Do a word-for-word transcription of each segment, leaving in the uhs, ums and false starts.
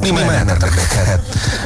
Di mana terdekat?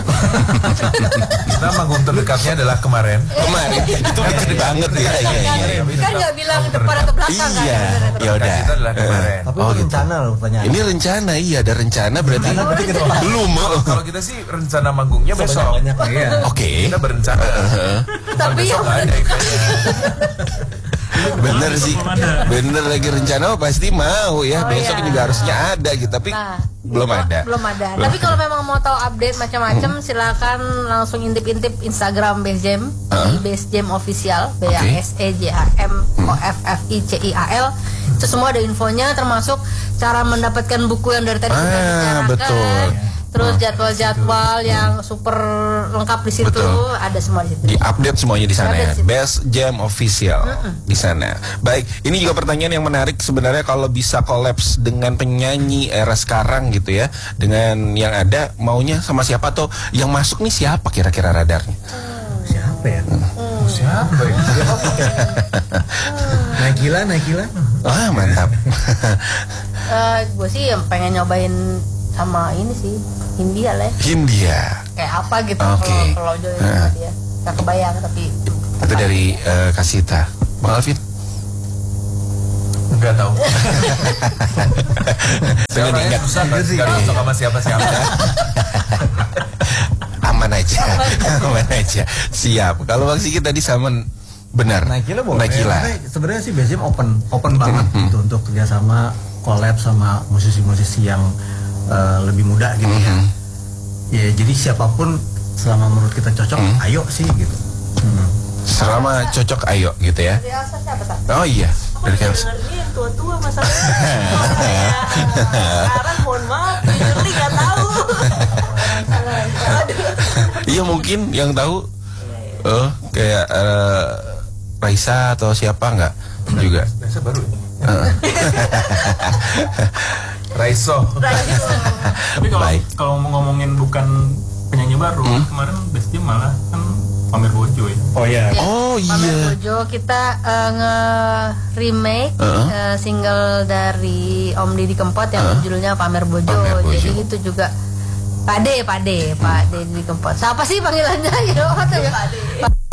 Kita manggung terdekatnya adalah kemarin. Kemarin itu dekat banget ya. Iya iya. Kan nggak bilang depan atau belakang kan. Iya. Ya udah. Itu adalah kemarin. Tapi Oh, oh, gitu. rencana loh pertanyaan. Ini rencana, iya ada rencana berarti. Rencana berarti ke depan. Belum. oh. Kalau kita sih rencana manggungnya besok. Banyak Iya. Oke. Kita berencana. Tapi Besok yang nggak ada eventnya. Bener sih. Bener lagi rencana oh, pasti mau ya. Oh, Besok iya. juga harusnya ada gitu. Tapi Nah, belum itu ada. Belum ada. Tapi kalau memang mau tahu update macam-macam, silakan langsung intip-intip Instagram Base Jam, Uh-huh. di Base Jam Official, B A Oke. S E J A M O F F I C I A L. Itu semua ada infonya, termasuk cara mendapatkan buku yang dari tadi kita Ah, bicarakan. betul. Terus jadwal-jadwal yang super lengkap di situ, Betul. ada semua di situ. Di-update semuanya di sana ya. Di-update di situ. Best Jam Official di sana. Baik, ini juga pertanyaan yang menarik sebenarnya kalau bisa kolaps dengan penyanyi era sekarang gitu ya. Dengan yang ada maunya sama siapa tuh? Yang masuk nih siapa kira-kira radarnya? Siapa ya? Siapa ya? Nagila, Nagila. Ah, mantap. Eh, gue sih yang pengen nyobain sama ini sih, Hindia lah ya. Hindia. Kayak apa gitu Oke. kalau kalau join sama Nah. dia. Gak kebayang tapi Itu dari eh, Kasita. Bang Alvin? Enggak tahu. Pengen Orangnya ingat. susah kan? Gak cocok sama siapa-siapa. Aman aja. Aman aja. Siap. Kalau Bang Siki tadi sama benar. Nagila boleh. Nagila. Tapi sebenarnya sih Base Jam open, open banget gitu untuk kerjasama, collab sama musisi-musisi yang eh, lebih muda gitu ya. Mhm. Ya jadi siapapun selama menurut kita cocok, ayo sih gitu. Hmm. Selama cocok ayo gitu ya. dari Elsa siapa tak? Oh iya. Dari Kels. Dengernya yang tua-tua masalahnya. Sekarang mohon maaf, jujurly gak tahu. Iya mungkin yang tahu. Oh kayak eh, Raisa atau siapa nggak juga. Biasa baru ya? Heeh. Raiso. Tapi kalau Baik. kalau mau ngomongin bukan penyanyi baru, kemarin Base Jam malah kan pamer bojo ya. Oh iya. Oh Pamer iya. Bojo kita eh, nge-remake Uh-uh. eh, single dari Om Didi Kempot yang judulnya Pamer Bojo. Pamer Bojo. Jadi itu juga Pade, Pade, Pak Didi Kempot. Siapa sih panggilannya? Ya, apa tuh ya?